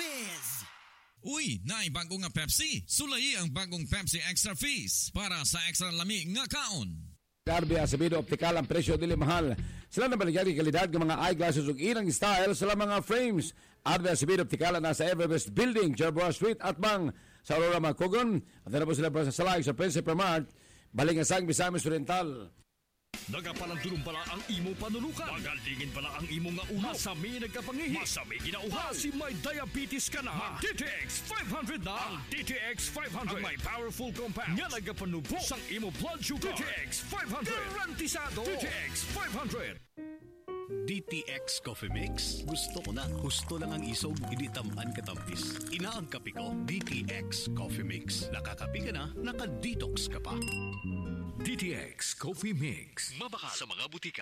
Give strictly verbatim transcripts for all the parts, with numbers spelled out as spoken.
Fizz! Uy, naay bago nga Pepsi. Sulay ang bagong Pepsi Extra Fizz para sa extra lami nga kaon. Darby Acevedo Optical ang presyo dili mahal. Sila na baligyan kalidad ng mga eyeglasses ug ilang style sa mga frames. Darby Acevedo Optical na sa Everbest Building, Jerboa Street at bang sa Aurora Macogon. At na po sila sa Salag sa Principal Mart, Balingasang, Misamis Oriental. Nagapalanturong pala ang imo panulukan. Magalingin pala ang imo nga uhaw. Masami nagkapangihi. Masami ginauhaw. Si may diabetes ka na. Mag-D T X five hundred na. Ang D T X five hundred. Ang may powerful compound. Nga nagapanubo sang imo blood sugar. D T X five hundred. Garantisado. D T X five hundred. D T X Coffee Mix. Gusto ko na. Gusto lang ang isog. Hindi tamaan katampis. Inaang kape ko. D T X Coffee Mix. Nakakape ka na. Naka-detox ka pa. D T X Coffee Mix. Mabaka sa mga butika.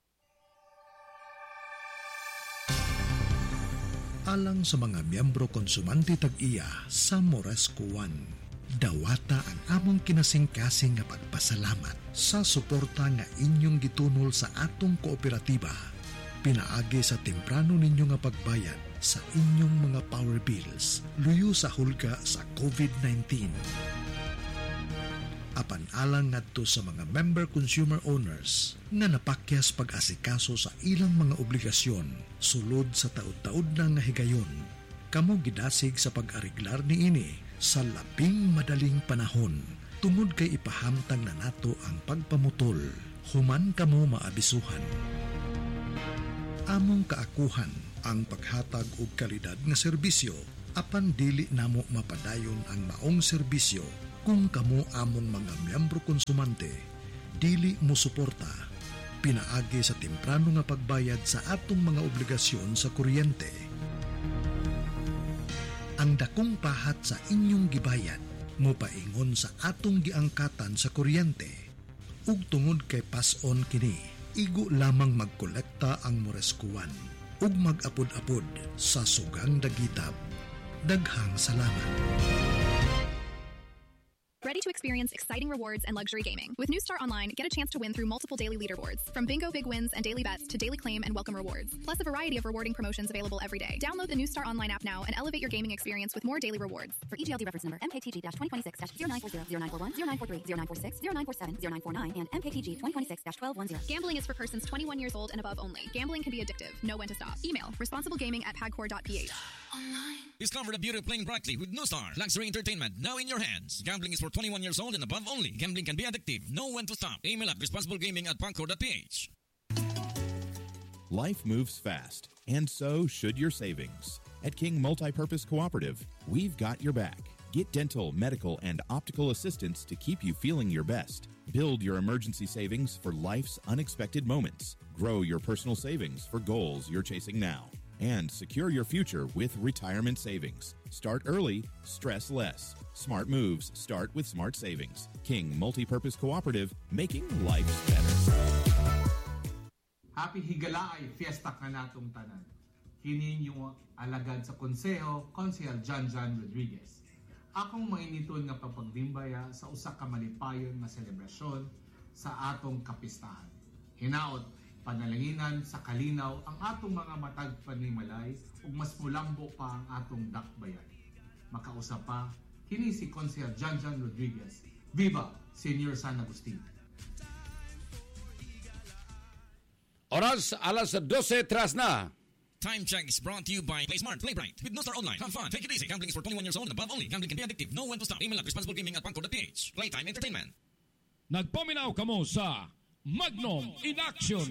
Alang sa mga miyembro konsumante tag-iya sa Moresco One, dawata ang among kinasing-kasing nga pagpasalamat sa suporta nga inyong gitunol sa atong kooperatiba. Pinaagi sa temprano ninyo nga pagbayad sa inyong mga power bills, luyo sa hulga sa COVID nineteen. Apan alang ngadto sa mga member consumer owners nga napakyas pag-asikaso sa ilang mga obligasyon sulod sa taud-taud na nga higayon, kamo gidasig sa pag-ariglar niini sa labing madaling panahon tungod kay ipahamtang na nato ang pagpamutol human kamo maabisuhan. Among kaakuhan ang paghatag og kalidad nga serbisyo apan dili namo mapadayon ang maong serbisyo kung kamo among mga miyembro konsumante dili mo suporta pinaagi sa temprano nga pagbayad sa atong mga obligasyon sa kuryente. Ang dakong pahat sa inyong gibayad mo paingon sa atong giangkatan sa kuryente ug tungod kay pason kini igo lamang magkolekta ang Morescuan ug mag-apod-apod sa sugang dagitab. Daghang salamat. Ready to experience exciting rewards and luxury gaming? With New Star Online, get a chance to win through multiple daily leaderboards. From bingo big wins and daily bets to daily claim and welcome rewards. Plus a variety of rewarding promotions available every day. Download the New Star Online app now and elevate your gaming experience with more daily rewards. For E G L D reference number M K T G twenty twenty-six zero nine four zero zero nine four one zero nine four three zero nine four six zero nine four seven zero nine four nine and M K T G twenty twenty-six twelve ten. Gambling is for persons twenty-one years old and above only. Gambling can be addictive. Know when to stop. Email responsiblegaming at pagcor dot p h. Discover the beauty of playing brightly with New Star. Luxury entertainment now in your hands. Gambling is for twenty-one years old and above only. Gambling can be addictive. Know when to stop. Email at responsiblegaming at pagcor dot p h. Life moves fast, and so should your savings. At King Multipurpose Cooperative, we've got your back. Get dental, medical, and optical assistance to keep you feeling your best. Build your emergency savings for life's unexpected moments. Grow your personal savings for goals you're chasing now. And secure your future with retirement savings. Start early, stress less. Smart moves start with smart savings. King Multipurpose Cooperative, making life better. Happy Higalaay Fiesta ka natong tanan. Kini yung alagad sa konseho, Konsehal John John Rodriguez. Akong mainiton nga papagdimbaya sa usa ka malipayon nga selebrasyon sa atong kapistahan. Hinaot, panalanginan sa kalinaw ang atong mga matag panimalay ug mas mulambo pa ang atong dakbayan. Makausap pa, kini si Konsehal John John Rodriguez. Viva Senior San Agustin! Oras alas dose tras na. Time check is brought to you by Play Smart, Play Bright. With No Star Online, have fun, take it easy. Gambling is for twenty-one years old and above only. Gambling can be addictive. Know when to stop. Email at responsiblegaming at pagcor dot p h. Playtime Entertainment. Nagpaminaw kamo sa Magnum in Action.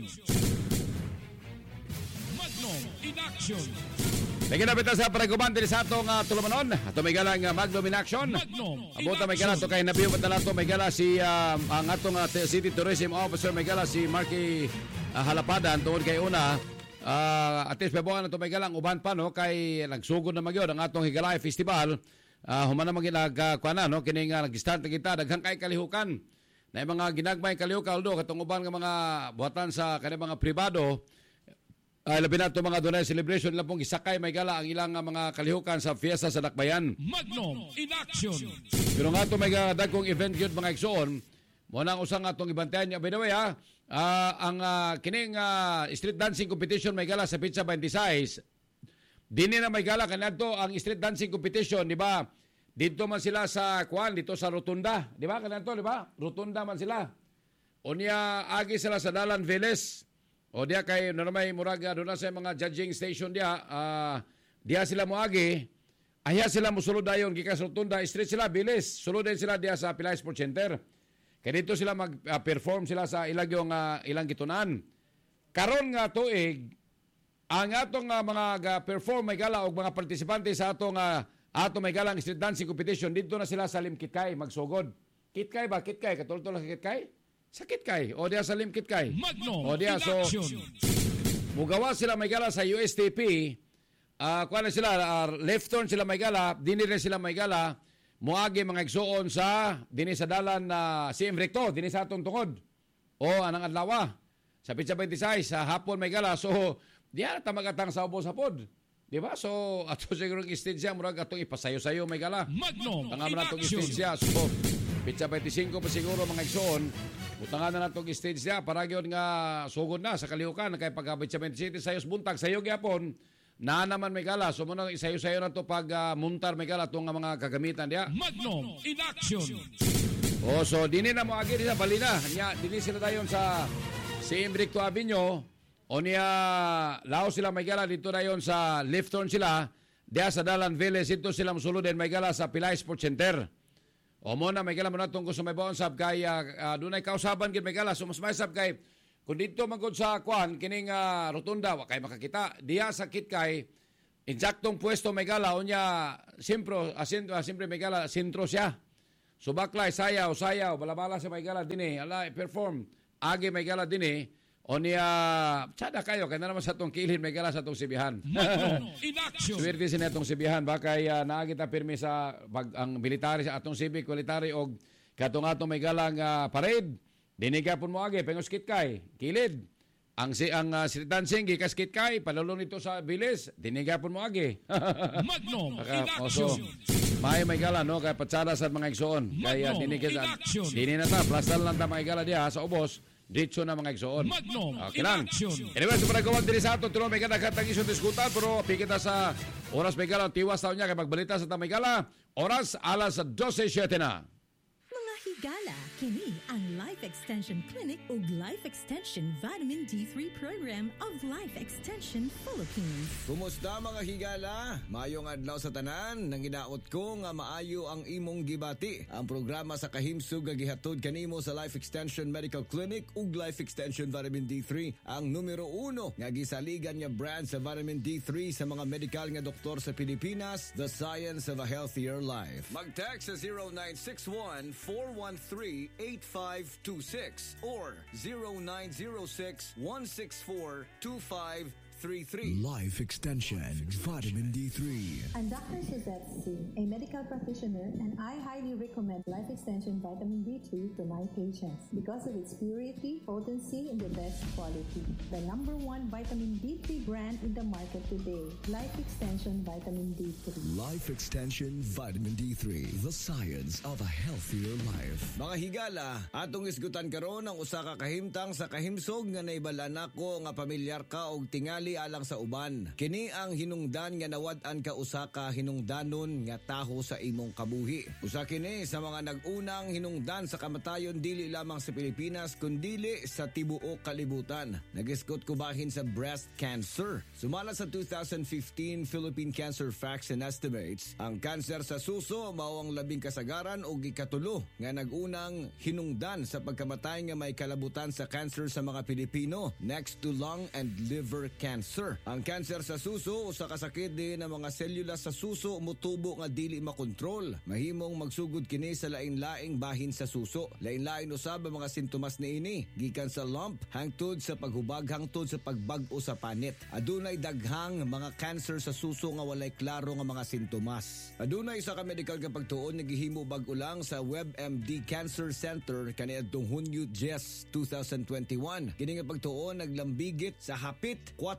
Magnum in Action. Naginapit sa paraguban din sa atong uh, tulumanon. Ato may galang uh, Magnum in Action. Magnum Abuta may gala to kay nabiyot na nato may gala si uh, ang atong uh, City Tourism Officer may gala si Marky uh, Halapadan tungod kay una uh, at least peboan nato may galang uban pa no kay nagsugod na magyo ang atong Higalay Festival. Uh, human na magilag uh, kuana no kini nga nag-start na kita daghang kay kalihukan. Na mga ginagmay kalihukan do katong uban nga mga buhatan sa kanang mga pribado. Ay, labi na ito mga dunay celebration nila pong isakay may gala ang ilang mga kalihukan sa fiesta sa Dakbayan. Magnum in Action. Pero nga ito may dagkong event yun mga igsoon. Muna ang usang atong ibantayan niya. By the way ha, uh, ang uh, kining uh, street dancing competition may gala sa Pizza twenty-six. Dini na may gala kanadto ang street dancing competition, di ba? Dito man sila sa kuan, dito sa Rotunda, di ba? Kanadto, di ba? Rotunda man sila. O niya agi sila sa Dalan Vélez. O diya kay normay muraga doon na sa mga judging station diya, uh, diya sila moagi. Aya sila musulod dayon gikas Rotunda, street sila Vélez. Sulod din sila diya sa Pilay Sports Center. Kaya dito sila mag-perform uh, sila sa ilang yung uh, ilang gitunan. Karon nga tuig, ang atong uh, mga perform may gala o mga partisipante sa atong uh, atong may galang street dancing competition, dito na sila sa Limkitkay magsugod. Kitkay ba? Kitkay? Katultol sa Kitkay? Sa Kitkay. O diya sa Limkitkay. Magnum o diya, so, mugawa sila may gala sa U S T P. Uh, kuha na sila, uh, left turn sila may gala, dini rin sila may gala, muagi mga igsuon sa dini sa dalan na uh, C M Recto, dini sa atong tungod. O anang adlawa. Sa Pitsa twenty-six, sa hapon may gala. So, diya na tamagatang sa ubos hapon. Di ba? So, ato siguro yung stage siya, murag atong ipasayo-sayo may gala. Magnum Tangan na itong stage siya. So, Pitsa twenty-five pa siguro mga igsuon. Butangan na itong stage siya para yun nga sugod na sa kalihukan. Kaya pagka Pitsa twenty-six, sayos buntag, sayo gyapon. Na naman may gala. So muna isayo-sayo na to pag uh, muntar may gala itong mga kagamitan diya. Magnum in action. Oh, so dini na mo agi sa balina. Nya dini sila dayon sa C M Recto Avenue. O niya lao sila may gala dito dayon sa left turn sila. Diya sa Dalan Vélez ito sila musulod din may gala sa Pilay Sports Center. O mo na may gala mo na tungkol sa may baon sab kay uh, uh, dunay kausaban gid may gala. So mas may sab kay kung dito magod sa kuan kining uh, Rotunda wa kay makakita diya sa Kitkay eksaktong pwesto may gala unya simpro asin uh, simpre may gala sentro siya. So baklay sayaw sayaw balabala sa may gala dinhi ala perform agi may gala dinhi o niya tsada kayo kay na naman sa tong kilid may gala sa tong sibihan. In action. Swerte sin atong sibihan bakay uh, naagi ta pirmi sa pag, ang military sa atong civic military og katong atong may galang uh, parade. Dinigapon mo agi, pengos Kitkay, kilid. Ang si ang uh, street dancing gikas Kitkay, palulong nito sa Vélez, dinigapon mo agi. Magnum in action. May may gala no kay patsada sa mga igsoon. Kaya dinigid dini na ta plastal lang ta mga gala diha sa ubos. Ditso na mga igsoon. Magnum okay in lang. action. Anyway, so panagawag din sa ato, tulo may gana katang isong diskutan, pero pikita sa oras may gala, tiwas taon niya kay magbalita sa tamay gala, oras alas twelve siete na. Higala, kini ang Life Extension Clinic ug Life Extension Vitamin D three Program of Life Extension Philippines. Kumusta mga higala? Mayong adlaw sa tanan, nang ginaot ko nga maayo ang imong gibati. Ang programa sa kahimsog nga gihatod kanimo sa Life Extension Medical Clinic ug Life Extension Vitamin D three, ang numero uno nga gisaligan nga brand sa vitamin D three sa mga medical nga doktor sa Pilipinas, the science of a healthier life. Mag-text sa zero nine six one four one three eight five two six or zero nine zero six one six four two five three three. Life Extension Vitamin D three. I'm Doctor Suzette C., a medical practitioner, and I highly recommend Life Extension Vitamin D three to my patients because of its purity, potency, and the best quality. The number one vitamin D three brand in the market today, Life Extension Vitamin D three. Life Extension Vitamin D three, the science of a healthier life. Mga higala, atong isgutan karon ang usa ka kahimtang sa kahimsog nga naibalan nako nga pamilyar ka og tingali alang sa uban. Kini ang hinungdan nga nawad-an ka usa ka hinungdanon nga taho sa imong kabuhi. Usa kini sa mga nag-unang hinungdan sa kamatayon dili lamang sa Pilipinas kundi sa tibuok kalibutan. Nagiskot ko bahin sa breast cancer. Sumala sa two thousand fifteen Philippine Cancer Facts and Estimates, ang kanser sa suso mao ang labing kasagaran o ikatulo nga nag-unang hinungdan sa pagkamatay nga may kalabutan sa cancer sa mga Pilipino, next to lung and liver cancer. Ang cancer sa suso usa ka sakit din ng mga selula sa suso mutubo nga dili makontrol. Mahimong magsugod kini sa lain-laing bahin sa suso. Lain-lain usab ang mga sintomas niini, gikan sa lump hangtod sa paghubag hangtod sa pagbag-o sa panit. Adunay daghang mga cancer sa suso nga walay klaro nga mga sintomas. Adunay isa ka medical nga pagtuon nga gihimo bag-o lang sa WebMD Cancer Center kaniadtong Hunyo Jes two thousand twenty-one. Kini nga pagtuon naglambigit sa hapit four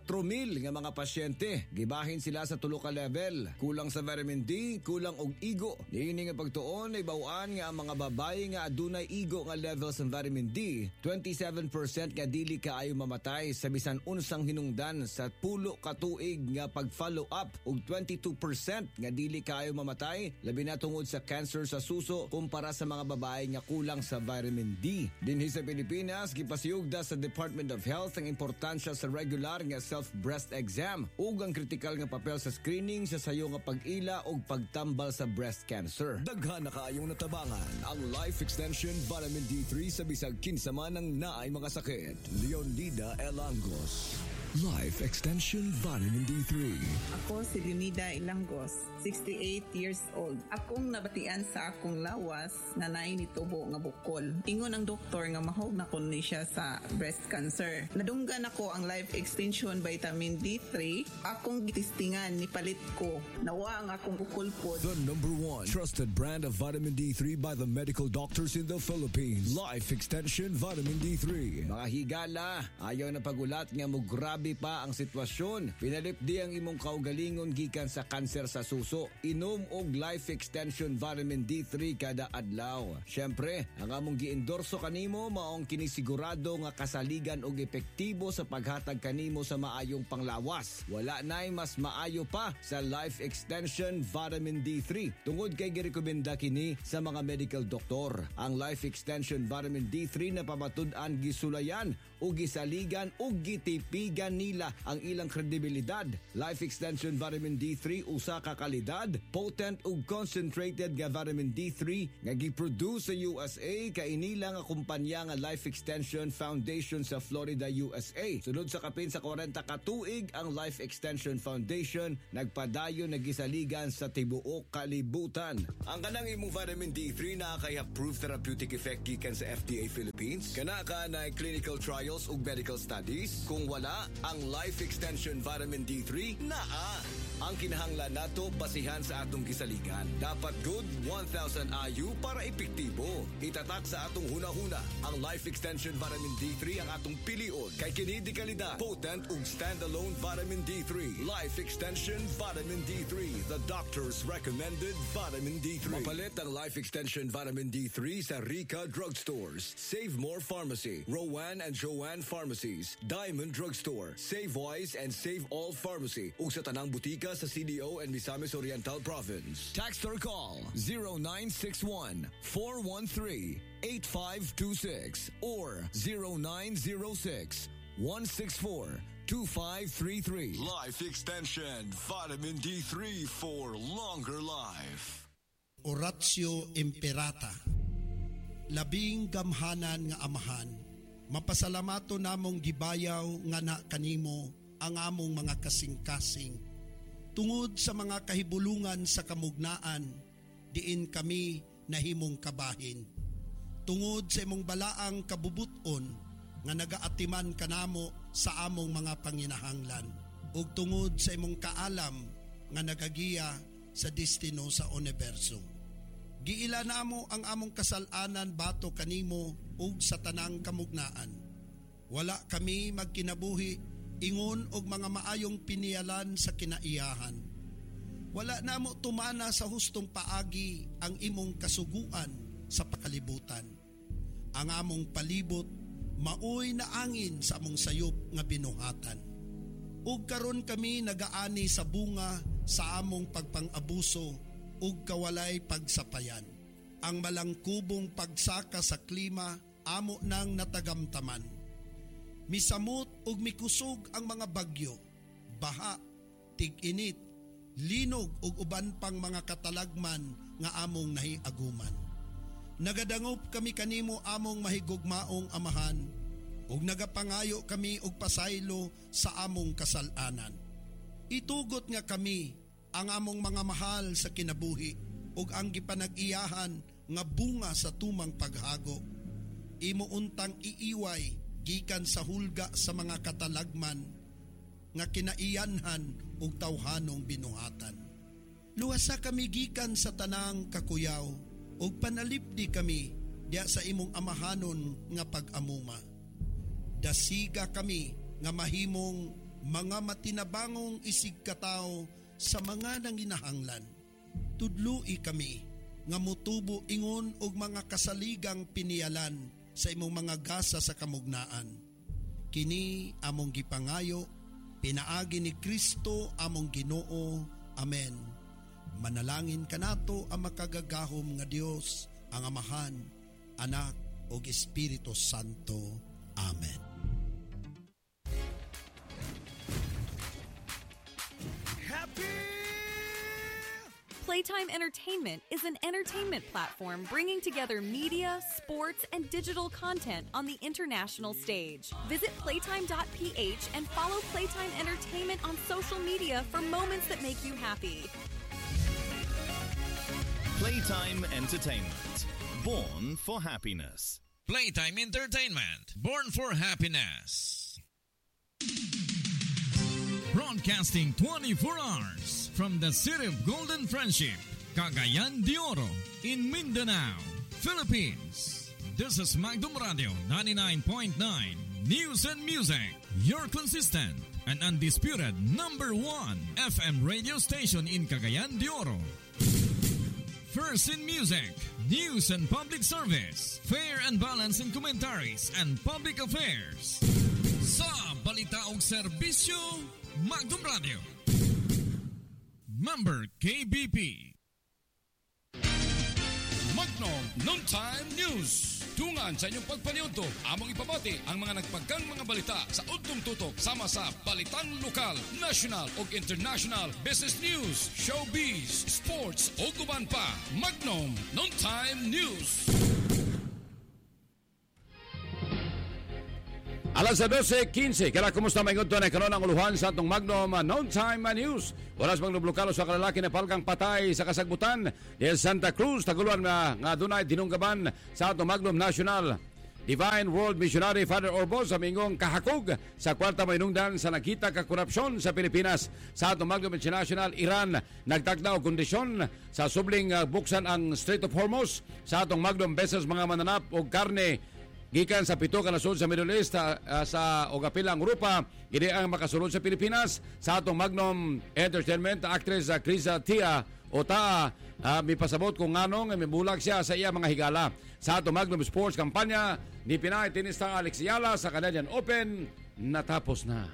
four mil nga mga pasyente. Gibahin sila sa tulo ka level. Kulang sa vitamin D, kulang og igo. Niini nga pagtuon ay bawaan nga ang mga babae nga adunay igo nga levels ng vitamin D. twenty-seven percent nga dili kaayo mamatay sa bisan unsang hinungdan sa pulo ka tuig nga pag-follow up ug twenty-two percent nga dili kaayo mamatay labi na tungod sa cancer sa suso kumpara sa mga babae nga kulang sa vitamin D. Dinhi sa Pilipinas gipasiyugda sa Department of Health ang importansya sa regular nga self-breast exam ug ang kritikal nga papel sa screening sa sayo nga pag-ila ug pagtambal sa breast cancer. Daghan na kaayong natabangan ang Life Extension Vitamin D three sa bisag kinsa man ang naay mga sakit. Leonida Elangos. Life Extension Vitamin D three. Ako si Leonida Elangos, sixty-eight years old. Akong nabatian sa akong lawas na naay nitubo nga bukol. Ingon ang doktor nga mahog na kun ni siya sa breast cancer. Nadunggan ako ang Life Extension Vitamin D three. Akong gitistingan ni palit ko. Nawa ang akong bukol po. The number one trusted brand of vitamin D three by the medical doctors in the Philippines. Life Extension Vitamin D three. Mga higala, ayaw na pagulat nga mo grabe pa ang sitwasyon. Pinalipdi ang imong kaugalingon gikan sa kanser sa suso. Inom og Life Extension Vitamin D three kada adlaw. Syempre, ang among giendorso kanimo maong kinisigurado nga kasaligan og epektibo sa paghatag kanimo sa maayong panglawas. Wala nay mas maayo pa sa Life Extension Vitamin D three tungod kay girekomenda kini sa mga medical doktor. Ang Life Extension Vitamin D three na pamatud-an gisulayan o gisaligan o gitipigan nila ang ilang kredibilidad. Life Extension Vitamin D three usa ka kalidad, potent ug concentrated nga vitamin D three nga giproduce sa U S A kay inila nga kumpanya nga Life Extension Foundation sa Florida, U S A. Sunod sa kapin sa forty ka tuig ang Life Extension Foundation nagpadayon nagisaligan sa tibuok kalibutan. Ang kanang imong vitamin D three na kay approved therapeutic effect gikan sa F D A Philippines. Kana ka na clinical trials ug medical studies. Kung wala, ang Life Extension Vitamin D three naa. Ang kinahanglan nato basihan sa atong gisaligan. Dapat good one thousand I U para epektibo. Itatak sa atong hunahuna. Ang Life Extension Vitamin D three ang atong pilion. Kay kini di kalidad, potent ug standalone vitamin D three. Life Extension Vitamin D three, the doctor's recommended vitamin D three. Mapalit ang Life Extension Vitamin D three sa Rica Drugstores, Save More Pharmacy, Rowan and Joanne Pharmacies, Diamond Drugstore, Save Wise and Save All Pharmacy ug sa tanang butika sa C D O and Misamis Oriental Province. Text or call zero nine six one, four one three, eight five two six or zero nine zero six, one six four, two five three three. Life Extension Vitamin D three for longer life. Oratio Imperata. Labing gamhanan nga amahan, mapasalamato namong gibayaw nga na kanimo ang among mga kasing-kasing. Tungod sa mga kahibulungan sa kamugnaan, diin kami nahimong kabahin. Tungod sa imong balaang kabubuton, nga nagaatiman kanamo sa among mga panginahanglan. Ug tungod sa imong kaalam, nga nagagiya sa destino sa universo. Giila namo ang among kasalanan bato kanimo ug sa tanang kamugnaan. Wala kami magkinabuhi ingon og mga maayong pinialan sa kinaiyahan. Wala namo tumana sa hustong paagi ang imong kasuguan sa pakalibutan. Ang among palibot maoy na angin sa among sayop nga binuhatan. Ug karon kami nagaani sa bunga sa among pagpang-abuso ug kawalay pagsapayan. Ang malangkubong pagsaka sa klima amo nang natagamtaman. Misamot ug mikusog ang mga bagyo, baha, tig-init, linog ug uban pang mga katalagman nga among nahiaguman. Nagadangop kami kanimo among mahigugmaong amahan ug nagapangayo kami og pasaylo sa among kasalanan. Itugot nga kami ang among mga mahal sa kinabuhi ug ang gipanag-iyahan nga bunga sa tumang paghago. Imo untang iiway gikan sa hulga sa mga katalagman nga kinaiyanhan ug tawhanong binuhatan. Luwasa kami gikan sa tanang kakuyaw ug panalipdi kami diya sa imong amahanon nga pag-amuma. Dasiga kami nga mahimong mga matinabangong isigkataw sa mga nanginahanglan. Tudloi kami, nga mutubo ingon og mga kasaligang pinialan sa imong mga gasa sa kamugnaan. Kini among gipangayo, pinaagi ni Kristo among Ginoo. Amen. Manalangin kanato ang makagagahom nga Dios, ang Amahan, Anak ug Espiritu Santo. Amen. Playtime Entertainment is an entertainment platform bringing together media, sports, and digital content on the international stage. Visit playtime dot p h and follow Playtime Entertainment on social media for moments that make you happy. Playtime Entertainment, born for happiness. Playtime Entertainment, born for happiness. Broadcasting twenty-four hours from the city of Golden Friendship, Cagayan de Oro, in Mindanao, Philippines. This is Magdum Radio ninety-nine point nine, News and Music, your consistent and undisputed number one F M radio station in Cagayan de Oro. First in music, news and public service, fair and balanced in commentaries and public affairs. Sa balita og serbisyo, Magdum Radio. Member K B P. Magnum Noontime News. Tungan sa inyong pagpaniudto, among ipabati ang mga nagpagkang mga balita sa udtong tutok sama sa balitang lokal, national ug international, business news, showbiz, sports ug uban pa. Magnum Noontime News. Alas sa dose quince, kaya kumusta may ngunto na karon ang uluhan sa atong Magnum Noontime News. Oras bang lublokalo sa kalalaki na palgang patay sa kasagbutan di Santa Cruz, Taguluan na nga dunay dinunggaban sa atong Magnum National. Divine World Missionary Father Orbos sa mingong kahakog sa kwarta may nungdan sa nakita ka korupsyon sa Pilipinas. Sa atong Magnum International, Iran nagtagda og kondisyon sa subling uh, buksan ang Strait of Hormuz. Sa atong Magnum Beses mga mananap og karne gikan sa pito ka nasud sa Middle East uh, sa ogapilang grupa idi ang makasulod sa Pilipinas. Sa atong Magnum Entertainment, actress uh, Krisa Tia Ota uh, mipasabot kung nganong mibulag siya sa iya mga higala. Sa atong Magnum Sports kampanya ni Pinay tenista Alex Yala sa Canadian Open natapos na.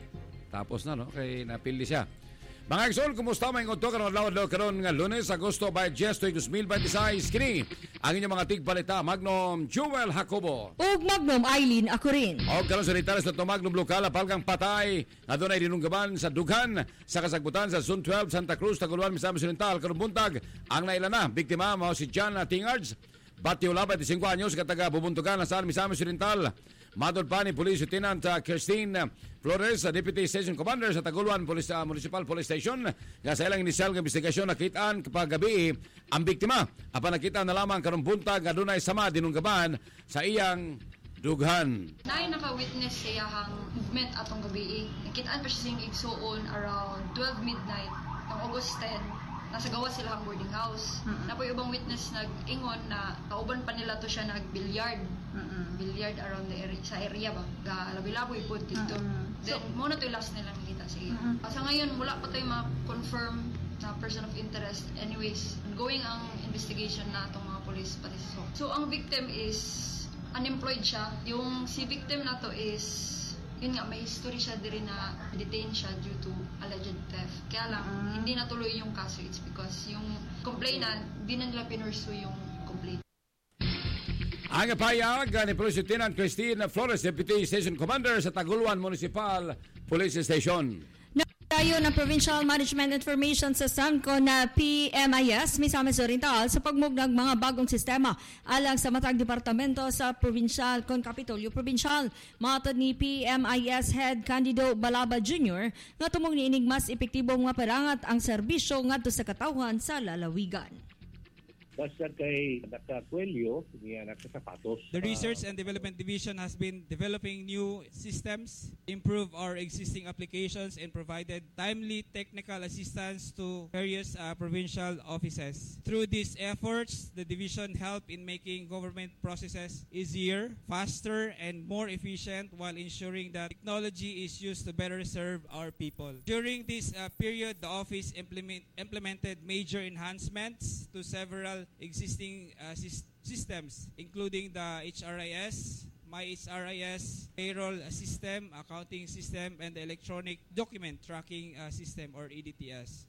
Tapos na no kay napili siya. Mga Exol, kumusta may ngunto karon adlaw karon nga Lunes, Agosto by Jesto twenty twenty-six. Kini ang inyong mga tigbalita, Magnum Jewel Jacobo ug Magnum Eileen ako rin. Og karon sa details sa Magnum lokal palgang patay adunay dinunggaban sa dughan sa kasagbutan sa Zone twelve Santa Cruz, Taguluan, Misamis Oriental. Karon buntag ang naila na biktima mao si John Tingards, Batio Laba, twenty-five anyos, kataga bubuntugan na sa Misamis Oriental. Madol pa ni Police Lieutenant uh, Christine Flores, uh, Deputy Station Commander sa Taguluan Police, uh, Municipal Police Station, nga sa ilang inisyal nga investigasyon nakitaan kapag gabi ang biktima. Apan nakita na lamang karong buntag nga dunay sama dinunggaban sa iyang dughan. Nay naka-witness siya hang movement atong gabi. Nakitaan pa siya sing igsuon around twelve midnight ng August tenth. Nasa gawa sila ang boarding house. Mm-hmm. Na po yung ibang witness nag-ingon na kauban pa nila to siya nag-billiard. Mm-hmm. Billiard around the area, sa area ba? Labi-laboy po dito. Mm-hmm. Then, so, muna to yung last nilang nakita. Sige. Mm-hmm. Sa ngayon, wala pa tayo ma-confirm na person of interest. Anyways, ongoing ang investigation na itong mga police pati sa so. So, ang victim is unemployed siya. Yung si victim na to is yun nga, may history siya din na detain siya due to alleged theft. Kaya lang, uh-huh. hindi natuloy yung kaso. It's because yung complainant, di na nila pinursue yung complaint. Ang payag ni Police Lieutenant Christine Flores, Deputy Station Commander sa Taguluan Municipal Police Station. Tayo ng Provincial Management Information sa Sangco na P M I S, Misamis Oriental, sa pagmugnag mga bagong sistema alang sa matag departamento sa Provincial kon Kapitolyo Provincial. Matod ni P M I S Head Candido Balaba Junior nga tumong niinig mas epektibo nga parangat ang serbisyo ngadto sa katawhan sa lalawigan. Basta kay nakakwelyo, niya nakasapatos. The Research and Development Division has been developing new systems, improve our existing applications, and provided timely technical assistance to various uh, provincial offices. Through these efforts, the division helped in making government processes easier, faster, and more efficient while ensuring that technology is used to better serve our people. During this uh, period, the office implement, implemented major enhancements to several existing uh, sy- systems, including the H R I S, My H R I S, payroll system, accounting system, and the electronic document tracking uh, system or E D T S.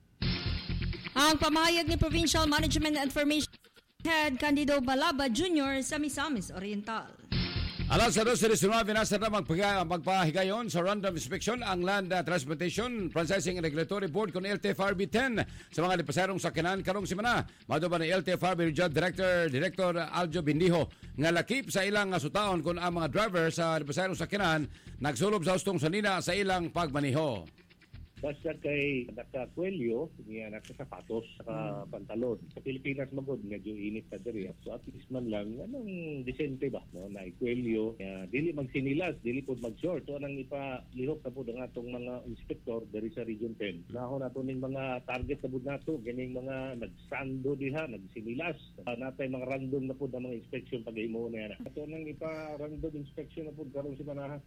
Ang pamahayag ni Provincial Management and Information Head Candido Balaba Junior sa Misamis Oriental. Alas sa dos diecinueve, nasa na magpag- magpahigayon sa random inspection ang Land uh, Transportation Processing and Regulatory Board kung L T F R B ten sa mga dipasarong sakyanan karong simana. Mado ba ni L T F R B Regional Director Director Aljo Bindiho nga lakip sa ilang sutaon kung ang mga driver sa dipasarong sakyanan nagsulob sa hustong sanina sa ilang pagmaniho. Basta kay nakakwelyo, niya nakasapatos, naka pantalon. Sa Pilipinas magod, medyo init na diri. So at least man lang, anong disente ba? No? Na ikwelyo, uh, dili magsinilas, dili po mag-short. So anang ipalihok na po ng atong mga inspector dari sa Region ten. Naho na po ng mga target na po na ito, ganing mga nagsando diha, nagsinilas. Uh, natay mga random na po ng mga inspection pag-imo na yan. Ito nang ipa-random inspection na po karong si Manaha.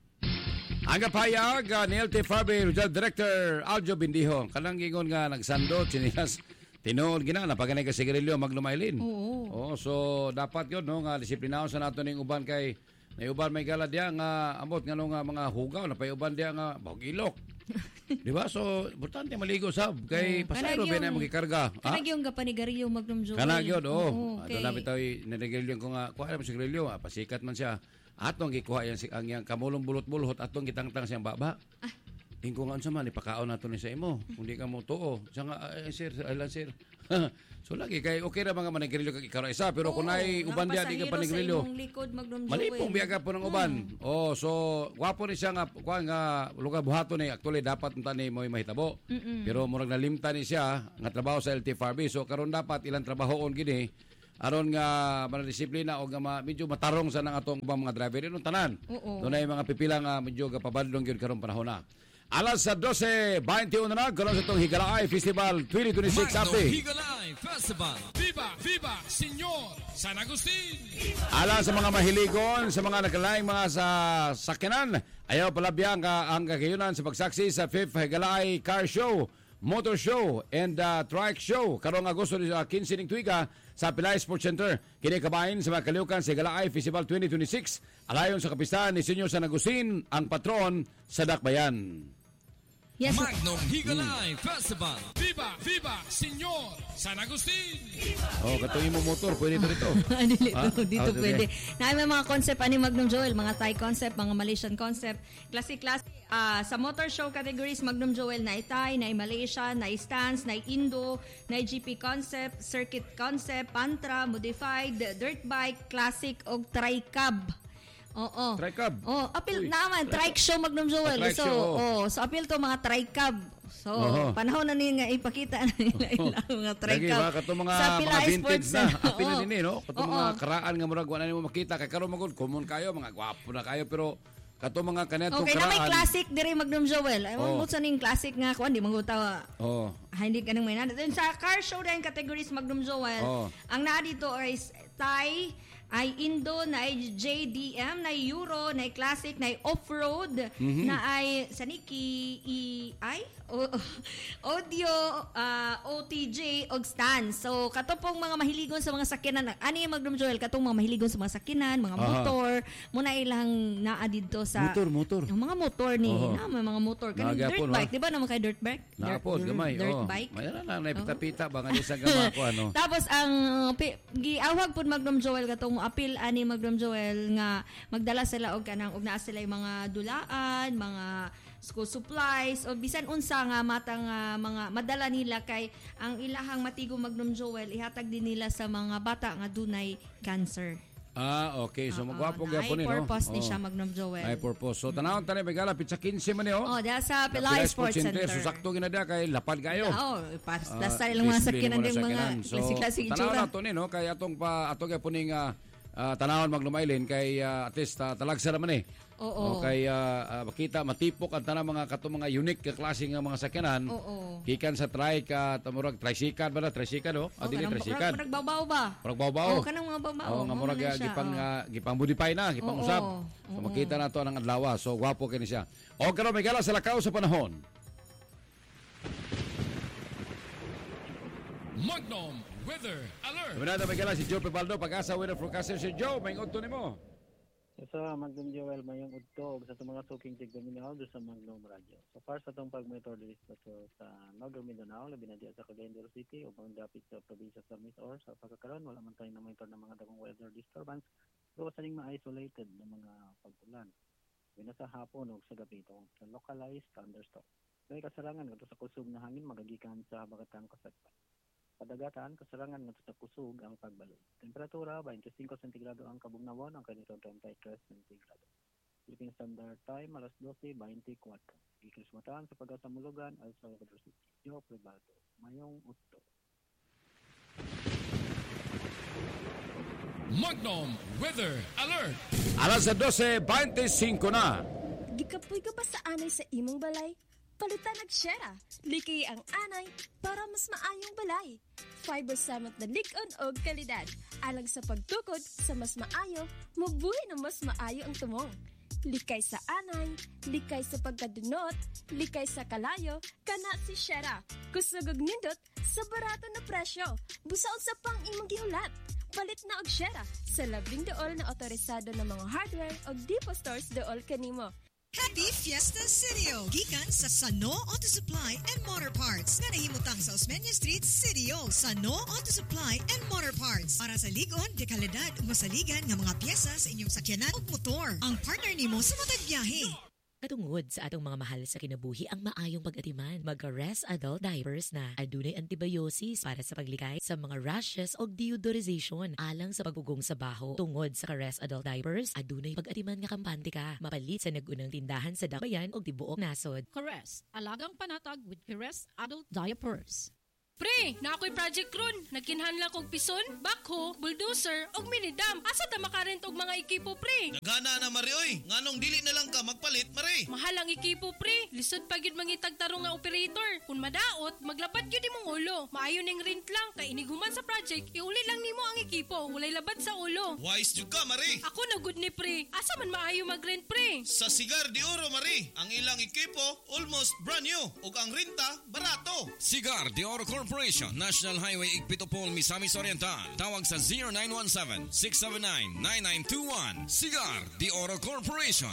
Ang kapayag uh, ni L T F R B Regional Director Aljo Bindiho kanang gingon nga nagsando sinilas tinuod gina na paganay ka sigarilyo maglumaylin. Oo. Oh, so dapat yun no nga disiplinahon sa nato ning uban kay may uban may gala diya nga amot ngano nga mga hugaw na pay uban diya nga bahugilok. Di ba? So importante maligo sab kay oh, pasayro ba na magikarga. Kanag yung kapanigarilyo Magnum Joel. Kanag yun oh. Ato na bitaw nanigarilyo ko nga kuha mo sigarilyo ah, pasikat man siya. Atong gikuha yan si ang yang kamulong bulot-bulot atong gitangtang siyang baba. Ah. Ingko nga unsa man ipakaon nato ni sa imo. Kung di ka mo tuo. Siya nga eh, sir, aylan sir. So lagi kay okay ra mga manigrilyo kag ikaro isa pero kung nay uban dia di ka panigrilyo. Malipong biyaga po ng uban. Hmm. Oh, so gwapo ni siya nga kuha nga lugar buhaton ni actually dapat unta ni mo mahitabo. Mm-mm. Pero murag nalimtan ni siya nga trabaho sa L T F R B. So karon dapat ilang trabahoon gini aron nga manadisiplina o nga ma, medyo matarong sa nang atong ubang mga driver inon tanan. Doon ay mga pipila nga medyo kapabadlong gyud karon panahon na. Alas sa dose twenty-one na karon sa itong Higalaay Festival twenty twenty-six api. Higalaay Festival. Viva, viva, Senyor San Agustin. Alas sa mga mahiligon, sa mga nagkalaing mga sa sakyanan, ayaw palabiyang ka ang kagayunan sa pagsaksi sa fifth Higalaay Car Show, Motor Show and uh, Trike Show karong Agosto fifteen ning tuiga sa Pilay Sports Center. Kini kabahin sa mga kaliukan sa Higalaay Festival twenty twenty-six alayon sa kapistahan ni Senyor San Agustin, ang patron sa Dakbayan. Yes. Magnum Higalaay hmm. Festival. Viva, viva, Senyor San Agustin. Oh, katong imo motor pwede to dito. dito, ah, dito ah, pwede. Na may mga concept ani Magnum Joel, mga Thai concept, mga Malaysian concept, classic class. Uh, sa motor show categories Magnum Joel na Thai, na Malaysia, na stance, na Indo, na G P concept, circuit concept, Pantra, modified, dirt bike, classic og tri-cab. Oo. Tri-cab. Oh, apil naman trike show Magnum Joel. Oh, so, oh, so apil to mga tri-cab. So, uh-huh. panahon na ni nga ipakita na nila ilang mga tri-cab. Lagi ba katong mga sa mga vintage na, apil na din eh, no? Katong oh, mga karaan nga murag wala nimo makita kay karon magud common kayo, mga gwapo na kayo pero katong mga kanetong okay, karaan. Okay, na may classic diri Magnum Joel. Ay mo sa ning classic nga kuan di mangutaw. Oh. Ah, hindi ka nang may nada. Sa car show din categories Magnum Joel. Oh. Ang naa dito ay Thai, ay Indo, na ay J D M, na ay Euro, na ay Classic, na ay Off-Road, mm-hmm. na ay Saniki, E I, o, Audio, uh, O T J, og Stan. So, katong mga mahiligon sa mga sakyanan, ani Magnum Joel, katong mga mahiligon sa mga sakyanan, mga uh-huh. motor, muna ilang naa dito sa... Motor, motor. Ang mga motor ni, uh-huh. na, may mga motor. Kanang dirt Nagapon, bike, di ba naman kay dirt bike? Nakapon, gamay. Dirt oh. bike. Mayroon na, naipita-pita, baka di sa gama ko, ano. Tapos, ang giawag po Magnum Joel, katong apil ani Magnum Joel nga magdala sila og kanang og naa sila yung mga dulaan, mga school supplies o bisan unsa nga matang uh, mga madala nila kay ang ilahang matigo Magnum Joel ihatag din nila sa mga bata nga dunay cancer. Ah, okay. So, magwapo Uh, gyapon ni, no? May purpose ni Oo. siya, Magnum Joel. May purpose. So, tanawon tani Megala, pizza fifteen man ni, oh. Oh, dahil sa Pilay Sports Center. So, sakto ginadya kay lapad kayo. Oo, pas Ah, lasta ilang mga display sakyanan mo na din mga sakyanan. So, klasik-klasik tanawan itsura. nato ni, no? Kay atong pa, ato kay puning uh, uh, tanawon maglumailin kay uh, at least uh, talagsa naman eh. Oo. O kay uh, uh, makita, matipok ang tanang mga kato mga unique ka klase nga mga sakyanan. Oo. Gikan sa trike, uh, tamurag, tricycle ba na? Tricycle, oh? Oh, Adili kanang tricycle. murag babaw ba? Murag babaw. Oh, kanang mga babaw. Oo, nga Mao murag man uh, siya, gipang oh. uh, gipang modify na, gipang Oo, usab. oo. So makita nato ang adlaw. So gwapo kini siya. O karon Megala sa lakaw sa panahon. Magnum Weather Alert. Kaminada Megala si Joe Pebaldo, pag-asa weather forecaster si Joe, may udto nimo. Sa Magnum Joel, mayong udto sa itong mga suking tigdaminaw doon sa Magnum Radio. So far sa itong pag-monitor dito sa Northern Mindanao, labi na diya sa Cagayan de Oro City, upang dapit sa probinsya sa Misaor. Sa pagkakaroon, wala man tayong na-monitor ng mga dagong weather disturbance. Pero sa ning ma-isolated ng mga pag-ulan. Wala sa hapon o sa gabi ito, sa localized thunderstorm. May kasarangan nga sa kusog na hangin magagikan sa habagatang kasagpan. Padagatan, kasarangan nga sa kusog ang pagbaloy. Temperatura, twenty-five centigrado ang kabugnawan, ang kanitong thirty-three centigrado. Philippine Standard Time, alas twelve twenty-four. Ikrismatan sa pag-asamulugan, El Salvador City. Joe Privato, mayong utto. Magnum Weather Alert. Alas twelve twenty-five na. Gikapoy ka ba sa anay sa imong balay? Palitan og Shera. Liki ang anay para mas maayong balay. Fiber samot na lig-on og kalidad. Alang sa pagtukod sa mas maayo, mabuhi na mas maayo ang tumong. Likay sa anay, likay sa pagkadunot, likay sa kalayo, kana si Shera. Kusog og nindot sa barato na presyo. Busaon sa pang imong gihulat. Palit na og Shera sa labing dool na otorisado ng mga hardware og depot stores dool kanimo. Happy Fiesta Citio! Gikan sa Sano Auto Supply and Motor Parts nga nahimutang sa Osmeña Street, Citio. Sano Auto Supply and Motor Parts para sa ligon, dekalidad o masaligan nga mga piyesa sa inyong sakyanan o motor. Ang partner nimo sa matag biyahe. Katungod sa atong mga mahal sa kinabuhi ang maayong pag-atiman. Mag-Rest Adult Diapers na. Adunay antibiosis para sa paglikay sa mga rashes o deodorization alang sa pagugong sa baho. Tungod sa Rest Adult Diapers, adunay pag-atiman nga kampante ka. Mapalit sa nagunang tindahan sa Dakbayan o tibuok nasod. Caress, alagang panatag with Caress Adult Diapers. Pre, na ako'y project ron. Nagkinhanlang kong pison, backhoe, bulldozer, og minidam. Asa ta makarent og mga ekipo, pre? Nagana na, Mari, oy. Nganong dili na lang ka magpalit, Mari? Mahal ang ekipo, pre. Lisod pa gyud mangitag tarong nga operator. Kung madaot, maglabat gyud imong ulo. Maayo ning rent lang, kay iniguman sa project, iuli lang nimo ang ekipo. Walay labat sa ulo. Wise jud ka, Mari. Ako na good ni, pre. Asa man maayo mag-rent, pre? Sa Cigar de Oro, Mari. Ang ilang ekipo, almost brand new. Ug ang renta, barato. Cigar de Oro Corporation, National Highway Igpitopol, Misamis Oriental. Tawag sa zero nine one seven, six seven nine, nine nine two one. Cigar de Oro Corporation.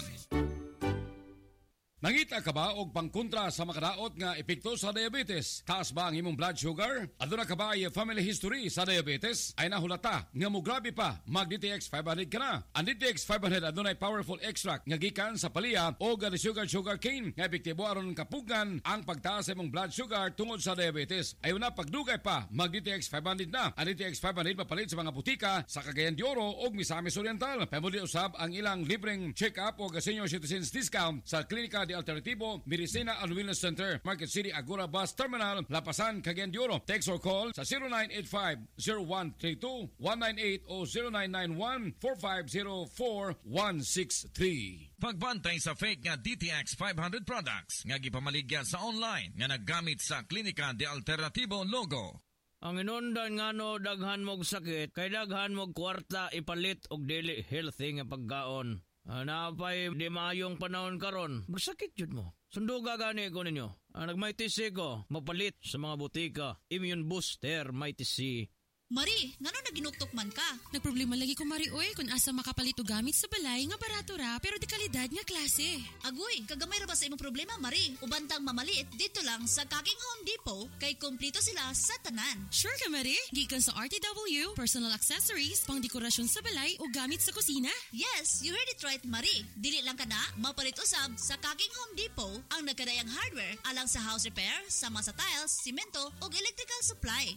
Nangita ka ba og pangkontra sa makadaot nga epekto sa diabetes? Taas ba ang imong blood sugar? Aduna ka ba ay family history sa diabetes? Ay nahulata nga mo grabe pa, mag-D T X five hundred ka na. Ang D T X five hundred adunay powerful extract nga gikan sa palaya o ga sugar sugar cane nga epektibo aron kapugan ang pagtaas sa imong blood sugar tungod sa diabetes. Ayon na pagdugay pa, mag-D T X five hundred na. Ang D T X five hundred mapalit sa mga butika sa Cagayan de Oro o Misamis Oriental. Pamuli usab ang ilang libreng check-up o senior citizens discount sa klinika Alternativo, Medicina and Wellness Center, Market City, Agora Bus Terminal, Lapasan, Cagayan de Oro. Text or call sa zero nine eight five, zero one three two, one nine eight o zero nine nine one, four five zero four, one six three. Pagbantay sa fake nga D T X five hundred products nga gipamaligya sa online nga naggamit sa Klinika de Alternativo logo. Ang inundan nga no daghan mog sakit, kay daghan mog kwarta ipalit og dili healthy nga pagkaon. Uh, napay di maayong panahon karon, magsakit jud mo. Sunduga gani ko ninyo. Uh, Nagmaytisi ko, mapalit sa mga butika. Immune Booster, Maytisi. Mari, ngano naginuktok man ka? Nagproblema lagi ko, Mari, oy, kung asa makapalit o gamit sa balay nga barato ra, pero di kalidad nga klase. Agoy, kagamay ra ba sa imong problema, Mari? Ubantang mamaliit dito lang sa Kaking Home Depot, kay kumplito sila sa tanan. Sure ka, Mari? Gikan sa R T W, personal accessories, pang dekorasyon sa balay o gamit sa kusina? Yes, you heard it right, Mari. Dili lang ka na, mapalit usab sa Kaking Home Depot ang nagkadayang hardware alang sa house repair, sama sa tiles, simento o electrical supply.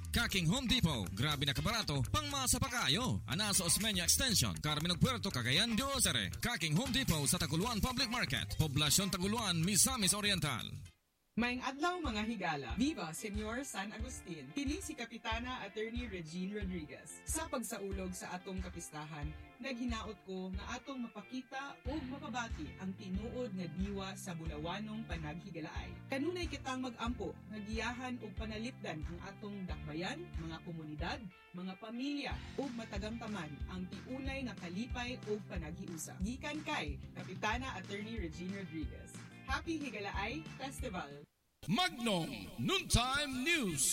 Kaking Home Depot, grabe na kabarato, pangmasa pa kayo. Ana sa Osmeña Extension, Carmen Puerto, Cagayan de Oro. Kaking Home Depot sa Taguluan Public Market, Poblasyon Taguluan, Misamis Oriental. Maayong adlaw mga higala. Viva Senyor San Agustin. Kini si Kapitana Attorney Regine Rodriguez. Sa pagsaulog sa atong kapistahan, naghinaot ko nga atong mapakita o mapabati ang tinuod nga diwa sa bulawanong panaghigalaay. Kanunay kitang mag-ampo, nagiyahan o panalipdan ang atong dakbayan, mga komunidad, mga pamilya o matagamtaman ang tiunay nga kalipay o panaghiusa. Gikan kay Kapitana Attorney Regine Rodriguez. Happy Higalaay Festival! Magnum Noontime News.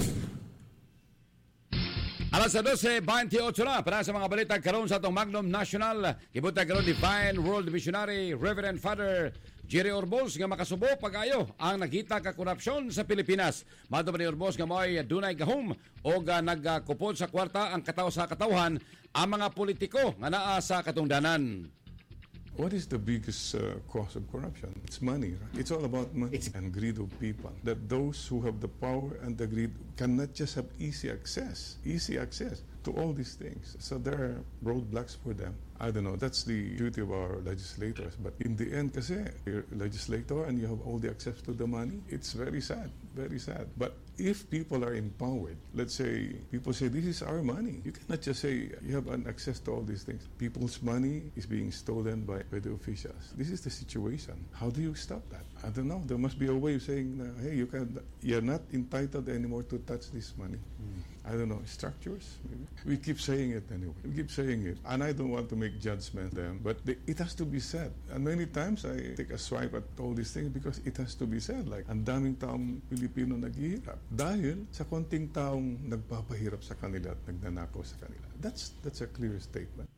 Alas dose twenty-eight na para sa mga balita karon sa atong Magnum National. Gibuta karon Divine World Missionary Reverend Father Jerry Orbos nga makasubo pagayo ang nakita ka korupsyon sa Pilipinas. Madto ni Orbos nga mo'y dunay gahom o ga nagkupod sa kwarta ang kataw sa katawhan ang mga politiko nga naa sa katungdanan. What is the biggest uh, cause of corruption? It's money, right? It's all about money it's and greed of people. That those who have the power and the greed cannot just have easy access, easy access to all these things. So there are roadblocks for them. I don't know, that's the duty of our legislators. But in the end, kasi, you're a legislator and you have all the access to the money, it's very sad, very sad. But if people are empowered, let's say, people say, this is our money. You cannot just say, you have an access to all these things. People's money is being stolen by, by the officials. This is the situation. How do you stop that? I don't know. There must be a way of saying, uh, hey, you can, you're not entitled anymore to touch this money. Mm. I don't know, structures? Maybe. We keep saying it anyway. We keep saying it. And I don't want to make judgment them, but they, it has to be said. And many times I take a swipe at all these things because it has to be said. Like, ang daming taong Pilipino naghihirap dahil sa konting taong nagpapahirap sa kanila at nagnanakaw sa kanila. That's, that's a clear statement.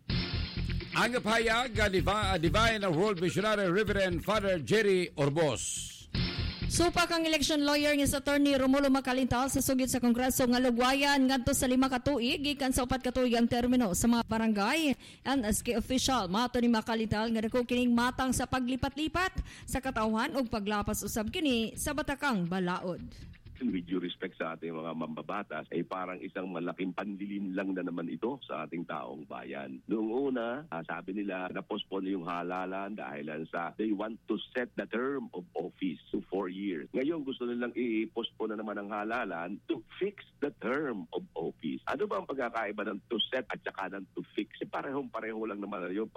Ang pahayag uh, Divine World Missionary Reverend Father Jerry Orbos. Supak ang election lawyer nga sa Attorney Romulo Macalintal sa sugid sa Kongreso nga lugwayan ngadto sa lima ka tuig gikan sa upat ka tuig ang termino sa mga barangay. N S K official mato ni Macalintal nga dako kining matang sa paglipat-lipat sa katawhan ug paglapas usab kini sa batakang balaod. With due respect sa ating mga mambabatas, ay parang isang malaking panlilin lang na naman ito sa ating taong bayan. Noong una, uh, sabi nila, na-postpone yung halalan dahil sa they want to set the term of office to four years. Ngayon, gusto nilang i-postpone na naman ang halalan to fix the term of office. Ano ba ang pagkakaiba ng to set at saka ng to fix? Parehong-pareho lang naman yun.